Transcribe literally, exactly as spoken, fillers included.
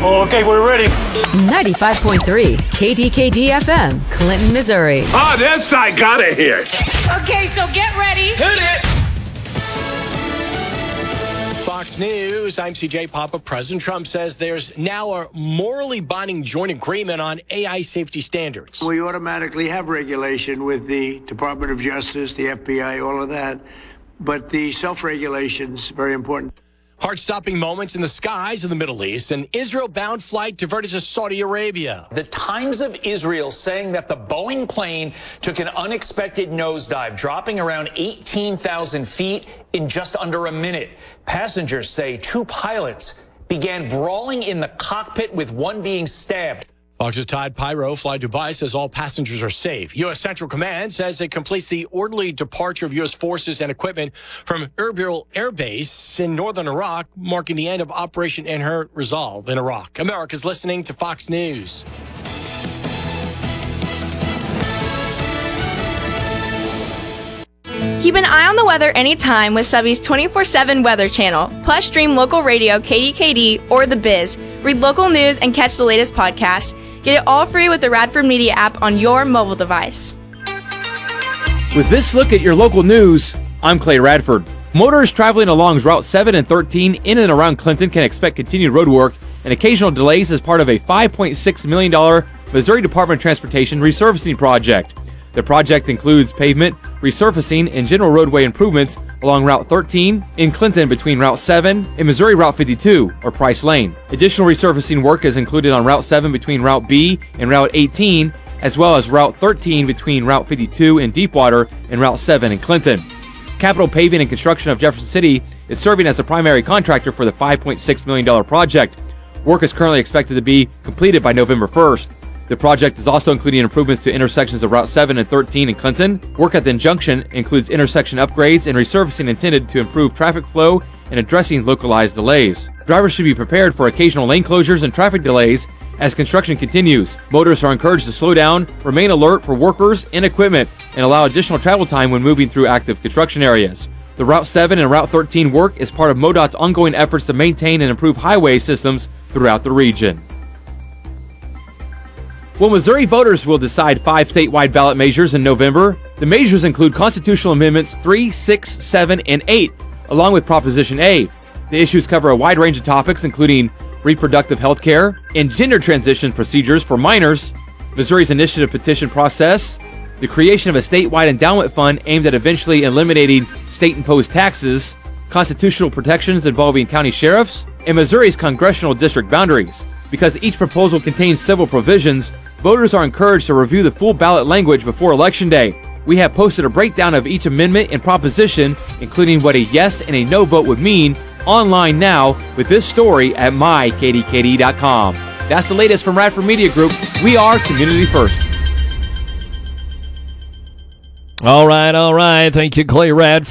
Okay, we're ready. ninety-five point three K D K D F M, Clinton, Missouri. Ah, this I gotta hear. Okay, so get ready. Hit it! Fox News, I'm C J Papa. President Trump says there's now a morally binding joint agreement on A I safety standards. We automatically have regulation with the Department of Justice, the F B I, all of that. But the self-regulation's very important. Heart-stopping moments in the skies of the Middle East. An Israel-bound flight diverted to Saudi Arabia. The Times of Israel saying that the Boeing plane took an unexpected nosedive, dropping around eighteen thousand feet in just under a minute. Passengers say two pilots began brawling in the cockpit, with one being stabbed. Fox's Todd Pyro, Fly Dubai, says all passengers are safe. U S. Central Command says it completes the orderly departure of U S forces and equipment from Erbil Air Base in northern Iraq, marking the end of Operation Inherent Resolve in Iraq. America's listening to Fox News. Keep an eye on the weather anytime with Subby's twenty-four seven Weather Channel. Plus, stream local radio K D K D or The Biz. Read local news and catch the latest podcasts. Get it all free with the Radford Media app on your mobile device. With this look at your local news, I'm Clay Radford. Motorists traveling along Route seven and thirteen in and around Clinton can expect continued road work and occasional delays as part of a five point six million dollars Missouri Department of Transportation resurfacing project. The project includes pavement, resurfacing, and general roadway improvements along Route thirteen in Clinton between Route seven and Missouri Route fifty-two, or Price Lane. Additional resurfacing work is included on Route seven between Route B and Route eighteen, as well as Route thirteen between Route fifty-two and Deepwater and Route seven in Clinton. Capital Paving and Construction of Jefferson City is serving as the primary contractor for the five point six million dollars project. Work is currently expected to be completed by November first. The project is also including improvements to intersections of Route seven and thirteen in Clinton. Work at the junction includes intersection upgrades and resurfacing intended to improve traffic flow and addressing localized delays. Drivers should be prepared for occasional lane closures and traffic delays as construction continues. Motorists are encouraged to slow down, remain alert for workers and equipment, and allow additional travel time when moving through active construction areas. The Route seven and Route thirteen work is part of MoDOT's ongoing efforts to maintain and improve highway systems throughout the region. Well, Missouri voters will decide five statewide ballot measures in November. The measures include Constitutional Amendments three, six, seven, and eight, along with Proposition A. The issues cover a wide range of topics, including reproductive health care and gender transition procedures for minors, Missouri's initiative petition process, the creation of a statewide endowment fund aimed at eventually eliminating state-imposed taxes, constitutional protections involving county sheriffs, and Missouri's congressional district boundaries. Because each proposal contains several provisions, voters are encouraged to review the full ballot language before Election Day. We have posted a breakdown of each amendment and proposition, including what a yes and a no vote would mean, online now with this story at my K D K D dot com. That's the latest from Radford Media Group. We are community first. All right, all right. Thank you, Clay Radford.